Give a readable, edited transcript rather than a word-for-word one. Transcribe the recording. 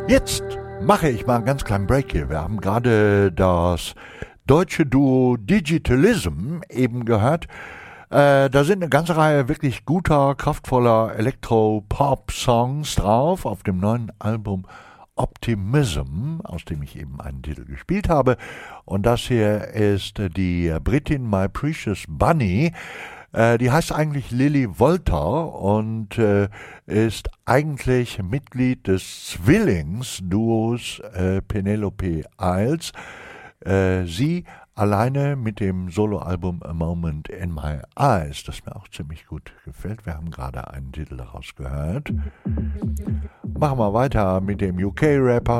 Jetzt mache ich mal einen ganz kleinen Break hier. Wir haben gerade das deutsche Duo Digitalism eben gehört. Da sind eine ganze Reihe wirklich guter, kraftvoller Elektro-Pop-Songs drauf auf dem neuen Album Optimism, aus dem ich eben einen Titel gespielt habe. Und das hier ist die Britin My Precious Bunny. Die heißt eigentlich Lily Volter und ist eigentlich Mitglied des Zwillingsduos Penelope Isles. Sie alleine mit dem Soloalbum A Moment in My Eyes, das mir auch ziemlich gut gefällt. Wir haben gerade einen Titel daraus gehört. Machen wir weiter mit dem UK-Rapper